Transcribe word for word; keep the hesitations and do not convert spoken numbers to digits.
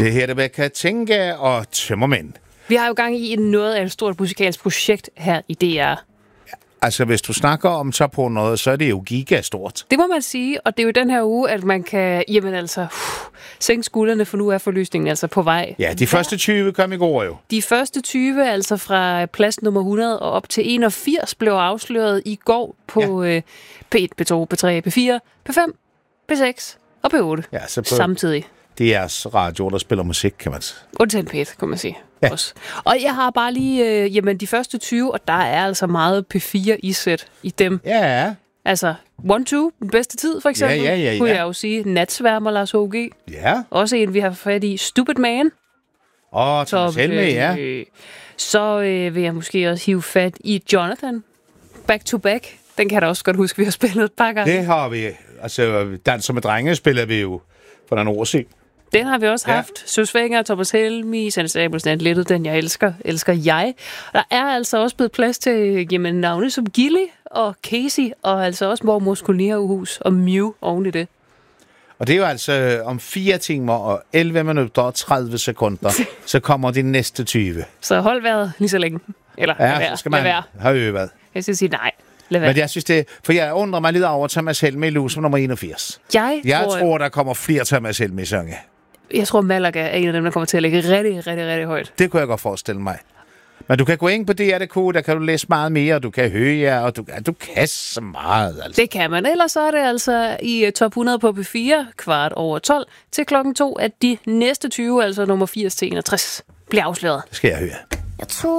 Det her, der hvad kan tænke og tømmermænd. Vi har jo gang i noget af et stort musikalsk projekt her i D R. Altså, hvis du snakker om så på noget, så er det jo gigastort. Det må man sige, og det er jo den her uge, at man kan, jamen altså, uh, sænke skuldrene, for nu er forløsningen altså på vej. Ja, de første tyve kom i går jo. De første tyve, altså fra plads nummer hundrede og op til enogfirs, blev afsløret i går på ja. øh, P et, P to, P tre, P fire, P fem, P seks og P otte ja, så på samtidig. Det er jeres radio, der spiller musik, kan man sige. Undtagen P et, kan man sige. Ja. Også. Og jeg har bare lige, øh, jamen de første tyve, og der er altså meget P fire isæt i dem. Ja. Altså, one two, den bedste tid, for eksempel. Ja, ja, ja, ja. Kunne jeg jo sige. Natsværmer, Lars H G. Ja. Også en, vi har fat i. Stupid Man. Åh, Thomas Helme, ja. Øh, så øh, vil jeg måske også hive fat i Jonathan. Back to Back. Den kan jeg da også godt huske, vi har spillet et par gange. Det har vi. Altså, Danser med drenge spiller vi jo for den år siden. Den har vi også ja. haft. Søs Wenger, Thomas Helmi, Sanne Samuelsen, Lettet, den jeg elsker, elsker jeg. Der er altså også blevet plads til jamen, navne som Gilly og Casey, og altså også Mormors Kolonihavehus og Mew oven i det. Og det er jo altså om fire timer og elleve minutter og tredive sekunder, så kommer de næste tyve. Så hold vejret lige så længe. Eller ja, lad være. Så skal man have øvet. Jeg skal sige nej. Lad være. Men jeg synes det, for jeg undrer mig lidt over Thomas Helme i lus nummer enogfirs. Jeg, jeg tror, tror, der kommer flere Thomas Helme i sange. Jeg tror, Malaga er en af dem, der kommer til at ligge rigtig, rigtig, rigtig højt. Det kunne jeg godt forestille mig. Men du kan gå ind på D R punktum d k, der kan du læse meget mere, og du kan høre jer, og du, du kan så meget. Altså. Det kan man. Ellers så er det altså i top hundrede på P fire, kvart over tolv, til klokken to, at de næste tyve, altså nummer firs til enogtres, bliver afsløret. Det skal jeg høre. Jeg tror